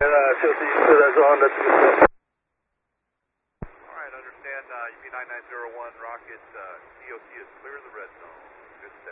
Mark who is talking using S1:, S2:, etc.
S1: COC, clear that zone, that's a good stuff.
S2: Alright, understand, UP 9901, Rocket, COC is clear of the red zone. Good step.